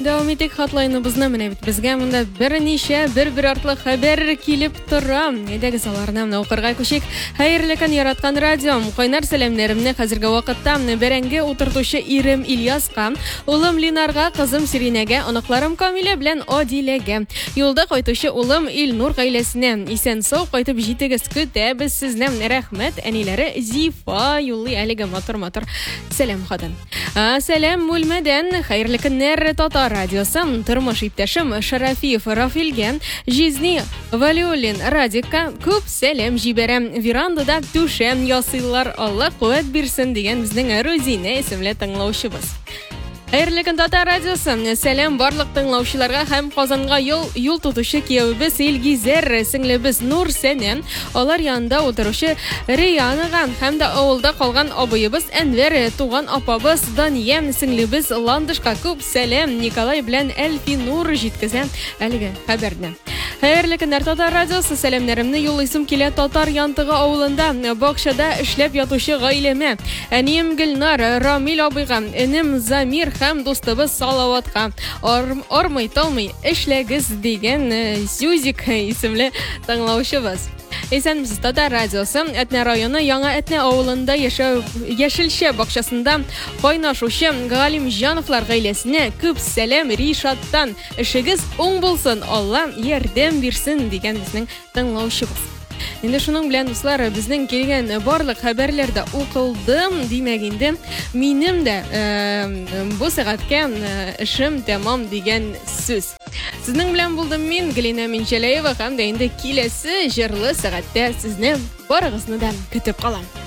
Davam ettik хатлайныбызны менә бит безгә монда берничә бер артлы хәбәр килеп тора. Әйдәгез аларны укырга күчик. Хәерле көн яраткан радиом. Кайнар сәламнәремне хәзерге вакытта бәрәңге утыртучы ирем Ильяска, улым Линарга, кызым Сиринәгә, анакларым Камилә белән Адиләгә, юлда кайтучы улым Илнур гаиләсенә исән-сау кайтып җитегез, көтәбез сезне. Рәхмәт, әниләре Зифа юллый әлегә матур сәлам хатын. Сәлам Мүлмәдән, хәерле көннәр Татар радиосы, тормыш иптәшем Шарафиев Рафилгә, Жизни Валиуллин Радикка күп сәлам җибәрәм. Верандада түшәм ясыйлар, Алла куәт бирсен дигән безнең Розина исемле тыңлаучыбыз. Хәерле көн Татар радиосы, сәлам барлык тыңлаучыларга һәм Казанга юл тотучы киявебез Илгизәр, сеңлебез Нур Сәнәм, алар янында утыручы Риянага һәм дә авылда калган абыебыз Әнвәр, туган апабыз Дания, сеңлебез Ландышка күп сәлам. Николай белән Әлфинур җиткезә әлеге хәбәрне. Хәерле көннәр Татар радиосы, сәламнәремне юллыйсым килә Татар янтыгы авылында бакчада эшләп ятучы гаиләмә. Әнием Гөлнар, Рамил абыйга, энем Замир һәм дустыбыз Салаватка. Армый-талмый эшләгез дигән Зюзик исемле тыңлаучыбыз. Исәнмесез Татар радиосы, Әтнә районы Яңа Әтнә авылында яшелчә бакчасында кайнашучы Галимҗановлар гаиләсенә күп сәлам Ришаттан. Эшегез уң булсын, Алла ярдәм бирсен дигән безнең тыңлаучыбыз. Инде шуның белән дуслар, безнең килгән барлык хәбәрләрдә укылдым, димәк инде минем дә бу сәгатькә эшем тәмам дигән сүз. Сезнең белән булдым мин, Галина Минчәләева, һәм дә инде киләсе җырлы сәгатьтә сезне барыгызны да көтеп калам.